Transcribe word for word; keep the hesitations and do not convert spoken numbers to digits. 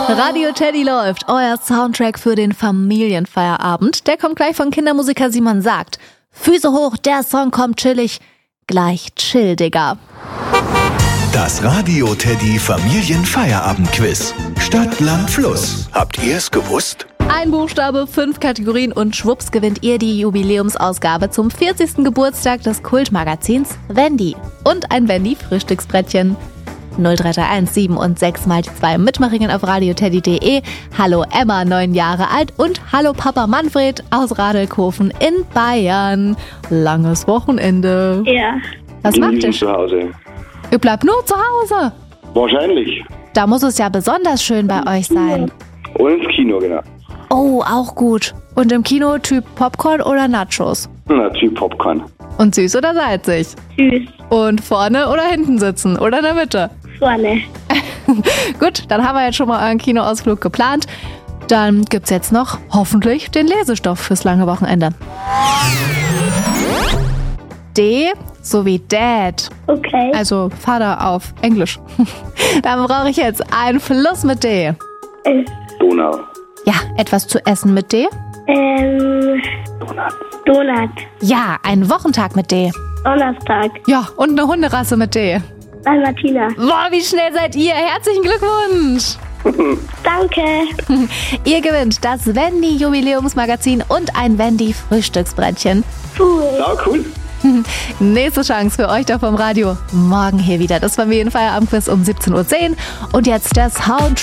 Radio Teddy läuft, euer Soundtrack für den Familienfeierabend. Der kommt gleich von Kindermusiker Simon Sagt. Füße hoch, der Song kommt chillig. Gleich chill, Digga. Das Radio Teddy Familienfeierabend-Quiz. Stadt, Land, Fluss. Habt ihr es gewusst? Ein Buchstabe, fünf Kategorien und schwupps gewinnt ihr die Jubiläumsausgabe zum vierzigsten Geburtstag des Kultmagazins Wendy. Und ein Wendy-Frühstücksbrettchen. null drei drei eins sieben und sechs mal die zwei Mitmachingen auf radioteddy punkt de. Hallo Emma, neun Jahre alt und hallo Papa Manfred aus Radelkofen in Bayern. Langes Wochenende. Ja. Was macht ihr? Zu Hause. Ihr bleibt nur zu Hause. Wahrscheinlich. Da muss es ja besonders schön bei euch sein. Und ins Kino, genau. Oh, auch gut. Und im Kino Typ Popcorn oder Nachos? Na, Typ Popcorn. Und süß oder salzig? Süß. Und vorne oder hinten sitzen? Oder in der Mitte? Vorne. Gut, dann haben wir jetzt schon mal euren Kinoausflug geplant. Dann gibt's jetzt noch hoffentlich den Lesestoff fürs lange Wochenende. D sowie Dad. Okay. Also Vater auf Englisch. Dann brauche ich jetzt einen Fluss mit D. Äh, Donau. Ja, etwas zu essen mit D. ähm, Donut. Donut. Ja, einen Wochentag mit D. Donnerstag. Ja, und eine Hunderasse mit D. Dalmatiner. Boah, wie schnell seid ihr? Herzlichen Glückwunsch! Danke. Ihr gewinnt das Wendy Jubiläumsmagazin und ein Wendy Frühstücksbrettchen. Cool. Ja, cool. Nächste Chance für euch da vom Radio. Morgen hier wieder das Familienfeierabendquiz um siebzehn Uhr zehn. Und jetzt der Soundtrack